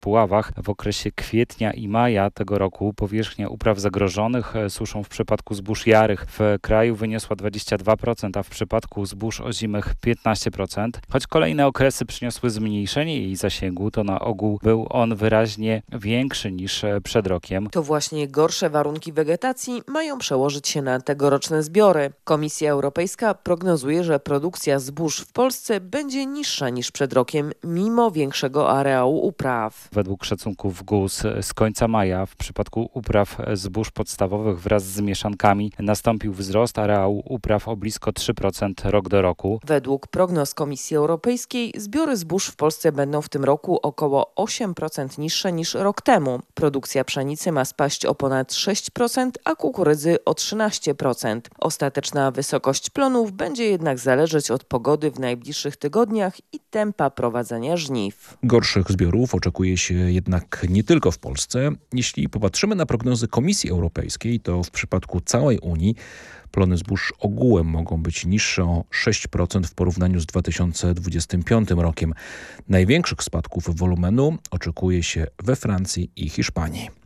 Puławach. W okresie kwietnia i maja tego roku powierzchnia upraw zagrożonych suszą w przypadku zbóż jarych w kraju wyniosła 22%, a w przypadku zbóż ozimych 15%. Choć kolejne okresy przyniosły zmniejszenie jej zasięgu, to na ogół był on wyraźnie większy niż przed rokiem. To właśnie gorsze warunki wegetacji mają przełożyć się na tegoroczne zbiory. Komisja Europejska prognozuje, że produkcja zbóż w Polsce będzie niższa niż przed rokiem, mimo większego areału upraw. Według szacunków GUS z końca maja w przypadku upraw zbóż podstawowych wraz z mieszankami nastąpił wzrost areału upraw o blisko 3% rok do roku. Według prognoz Komisji Europejskiej zbiory zbóż w Polsce będą w tym roku około 8% niższe niż rok temu. Produkcja pszenicy ma spaść o ponad 6%, a kukurydzy o 13%. Ostateczna wysokość plonów będzie jednak zależeć od pogody w najbliższych tygodniach i tempa prowadzenia żniw. Gorszych zbiorów oczekuje się jednak nie tylko w Polsce. Jeśli popatrzymy na prognozy Komisji Europejskiej, to w przypadku całej Unii plony zbóż ogółem mogą być niższe o 6% w porównaniu z 2025 rokiem. Największych spadków wolumenu oczekuje się we Francji i Hiszpanii.